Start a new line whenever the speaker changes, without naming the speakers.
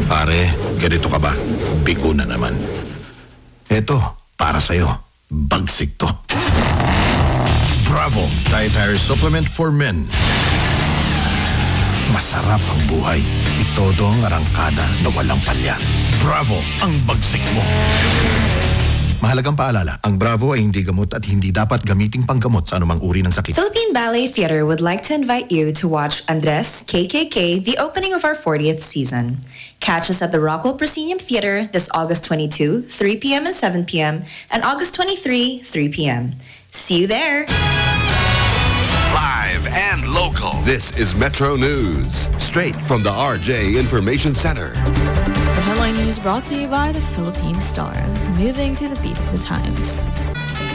Pare, ganito ka ba? Bigo na naman. Eto, para sa'yo. Bagsik to. Bravo, dietary supplement for men. Masarap ang buhay. Itodo ang arangkada na walang palya. Bravo, ang bagsik mo. Mahalagang paalala, ang Bravo ay hindi gamot at hindi dapat gamiting panggamot sa anumang uri ng sakit.
Philippine Ballet Theatre would like to invite you to watch Andres KKK, the opening of our 40th season. Catch us at the Rockwell Proscenium Theatre this August 22, 3 p.m. and 7 p.m. and August 23, 3 p.m. See you there!
Live and local. This is Metro News, straight from the RJ Information Center.
The headline news brought to you by the Philippine Star, moving to the beat of the times.